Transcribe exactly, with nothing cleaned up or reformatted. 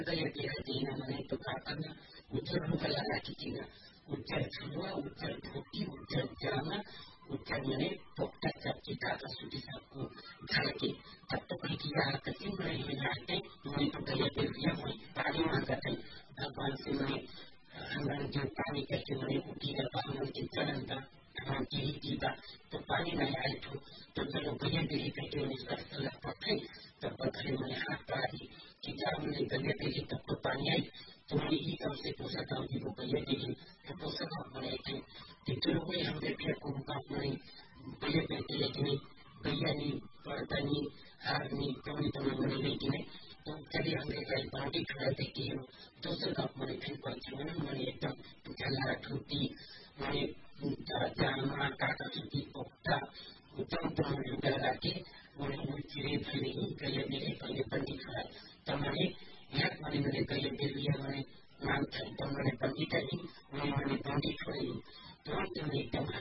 gaya kira tina mana itu kakaknya ujar kaya lagi tina ujar semua ujar putih ujar jama ujar mana pokok kita kasih saku lagi tapi kita kecil mana nanti mana itu gaya dia mana paling angkatan apa sih mana angkatan jumpa ni kecil mana tidak paham kita nanti nanti kita tu paling naya itu tu kalau gaya dia kecil ni setelah pakai terpakai mana apa kita boleh gaya diri terpanyai, तुम्हारी ही तरफ से पोषक की को गया दीजिए तो पोषक अपने के तीनों को हम देखते हैं को अपने गया देते लेकिन गया नहीं पड़ता नहीं हार नहीं कभी तुम्हें मरे लेकिन तो कभी हमने कई पार्टी खड़ा देखी हो दूसरे का अपने कहीं पहुंचे ना मरे एकदम चला ठूटी मरे जानवर काटा सूती पोखता उत्तम तुम्हारे लगा के मरे चिड़े फिरे गया मेरे गया पंडित खड़ा तुम्हारे याद मरे मेरे गया दिल्ली हमारे नाम था तुम्हारे पंडित जी मैंने पंडित हुई तो तुम्हें एकदम